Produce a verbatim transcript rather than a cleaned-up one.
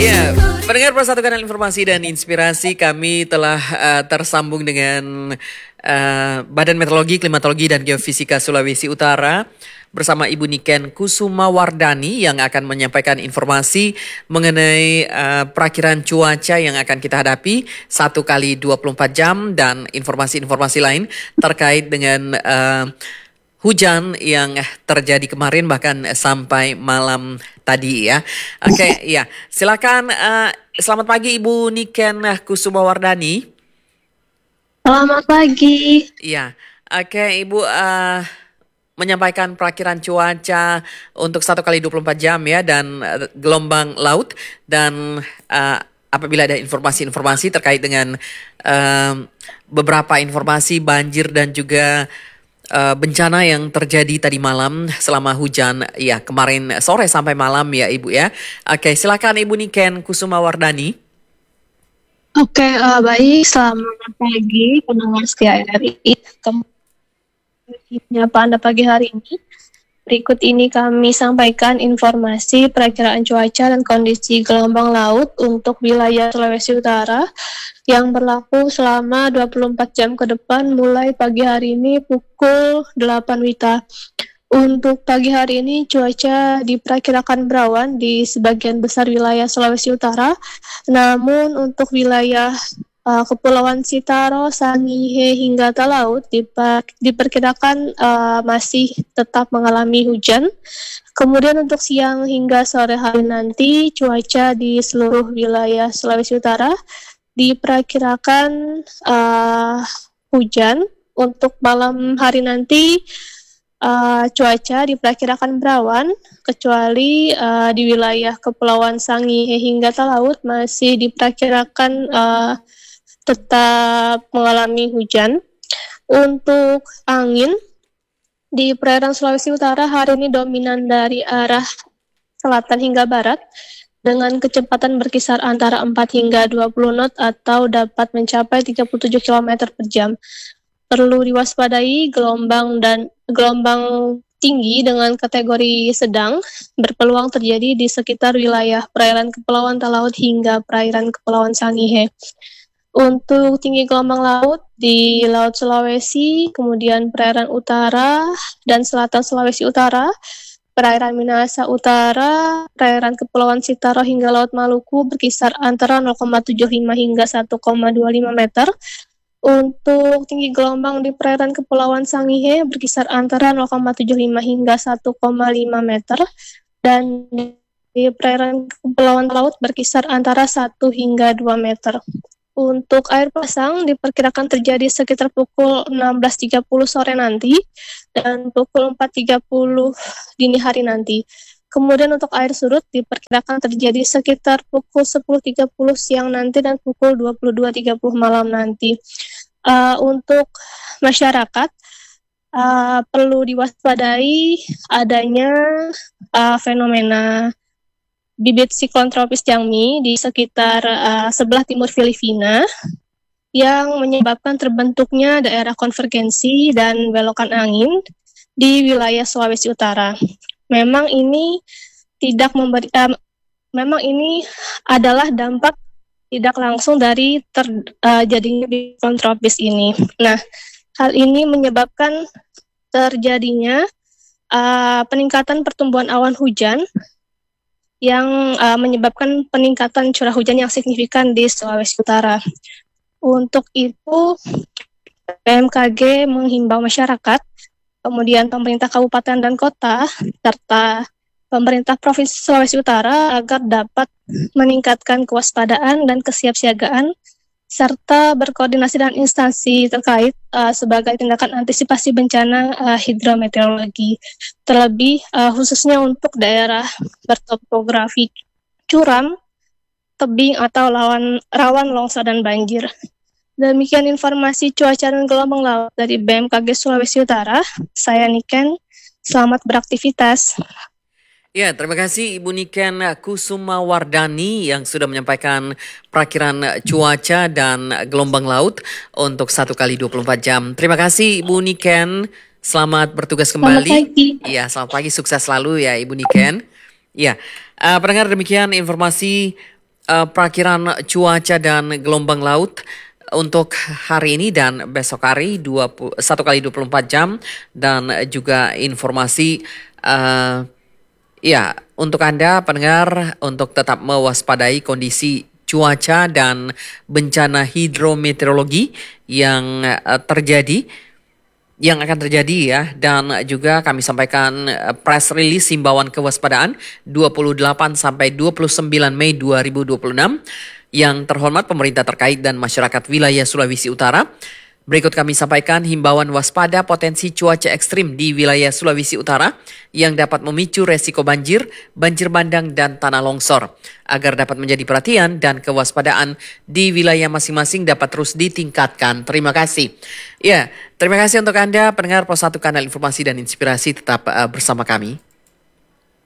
Ya, pendengar Plus Satu Kanal Informasi dan Inspirasi, kami telah uh, tersambung dengan uh, Badan Meteorologi, Klimatologi dan Geofisika Sulawesi Utara bersama Ibu Niken Kusumawardani yang akan menyampaikan informasi mengenai uh, perakiraan cuaca yang akan kita hadapi satu kali dua puluh empat jam dan informasi-informasi lain terkait dengan uh, hujan yang terjadi kemarin bahkan sampai malam tadi ya. Oke, okay, ya. Silakan uh, selamat pagi Ibu Niken Kusumawardani. Selamat pagi. Iya. Oke, okay, Ibu uh, menyampaikan perakiraan cuaca untuk satu kali dua puluh empat jam ya dan uh, gelombang laut dan uh, apabila ada informasi-informasi terkait dengan uh, beberapa informasi banjir dan juga Uh, bencana yang terjadi tadi malam selama hujan ya kemarin sore sampai malam ya Ibu ya. Oke, silakan Ibu Niken Kusumawardani. Oke, uh, baik. Selamat pagi pendengar setia R I. Kemudian apa Anda pagi hari ini? Berikut ini kami sampaikan informasi perakiraan cuaca dan kondisi gelombang laut untuk wilayah Sulawesi Utara yang berlaku selama dua puluh empat jam ke depan mulai pagi hari ini pukul delapan Wita. Untuk pagi hari ini cuaca diperkirakan berawan di sebagian besar wilayah Sulawesi Utara, namun untuk wilayah uh, Kepulauan Sitaro, Sangihe hingga Talaut diper, diperkirakan uh, masih tetap mengalami hujan. Kemudian untuk siang hingga sore hari nanti cuaca di seluruh wilayah Sulawesi Utara diperkirakan uh, hujan. Untuk malam hari nanti uh, cuaca diperkirakan berawan, kecuali uh, di wilayah Kepulauan Sangihe hingga Talaut masih diperkirakan uh, tetap mengalami hujan. Untuk angin di perairan Sulawesi Utara hari ini dominan dari arah selatan hingga barat, dengan kecepatan berkisar antara empat hingga dua puluh knot atau dapat mencapai tiga puluh tujuh kilometer per jam. Perlu diwaspadai gelombang dan gelombang tinggi dengan kategori sedang berpeluang terjadi di sekitar wilayah perairan Kepulauan Talaut hingga perairan Kepulauan Sangihe. Untuk tinggi gelombang laut di Laut Sulawesi, kemudian perairan utara dan selatan Sulawesi Utara, perairan Minahasa Utara, perairan Kepulauan Sitaro hingga Laut Maluku berkisar antara nol koma tujuh lima hingga satu koma dua lima meter. Untuk tinggi gelombang di perairan Kepulauan Sangihe berkisar antara nol koma tujuh lima hingga satu koma lima meter. Dan di perairan Kepulauan Laut berkisar antara satu hingga dua meter. Untuk air pasang diperkirakan terjadi sekitar pukul enam belas tiga puluh sore nanti dan pukul empat tiga puluh dini hari nanti. Kemudian untuk air surut diperkirakan terjadi sekitar pukul sepuluh tiga puluh siang nanti dan pukul dua puluh dua tiga puluh malam nanti. Uh, untuk masyarakat uh, perlu diwaspadai adanya uh, fenomena bibit siklon tropis Jangmi di sekitar uh, sebelah timur Filipina yang menyebabkan terbentuknya daerah konvergensi dan belokan angin di wilayah Sulawesi Utara. Memang ini tidak memberi, uh, memang ini adalah dampak tidak langsung dari terjadinya uh, siklon tropis ini. Nah, hal ini menyebabkan terjadinya uh, peningkatan pertumbuhan awan hujan yang uh, menyebabkan peningkatan curah hujan yang signifikan di Sulawesi Utara. Untuk itu, B M K G menghimbau masyarakat, kemudian pemerintah kabupaten dan kota, serta pemerintah Provinsi Sulawesi Utara agar dapat meningkatkan kewaspadaan dan kesiapsiagaan, serta berkoordinasi dengan instansi terkait uh, sebagai tindakan antisipasi bencana uh, hidrometeorologi, terlebih uh, khususnya untuk daerah bertopografi curam, tebing atau lawan, rawan longsor dan banjir. Demikian informasi cuaca dan gelombang laut dari B M K G Sulawesi Utara. Saya Niken, selamat beraktivitas. Ya, terima kasih Ibu Niken Kusumawardani yang sudah menyampaikan perakiraan cuaca dan gelombang laut untuk satu kali dua puluh empat jam. Terima kasih Ibu Niken, selamat bertugas kembali. Selamat pagi. Ya, selamat pagi, sukses selalu ya Ibu Niken. Ya, uh, pendengar demikian informasi uh, perakiran cuaca dan gelombang laut untuk hari ini dan besok hari dua puluh, satu kali dua puluh empat jam, dan juga informasi uh, ya untuk Anda pendengar untuk tetap mewaspadai kondisi cuaca dan bencana hidrometeorologi yang uh, terjadi yang akan terjadi ya, dan juga kami sampaikan press release himbauan kewaspadaan dua puluh delapan sampai dua puluh sembilan Mei dua ribu dua puluh enam. Yang terhormat pemerintah terkait dan masyarakat wilayah Sulawesi Utara, berikut kami sampaikan himbauan waspada potensi cuaca ekstrim di wilayah Sulawesi Utara yang dapat memicu resiko banjir, banjir bandang, dan tanah longsor. Agar dapat menjadi perhatian dan kewaspadaan di wilayah masing-masing dapat terus ditingkatkan. Terima kasih. Ya, terima kasih untuk Anda pendengar Pos satu Kanal Informasi dan Inspirasi, tetap uh, bersama kami.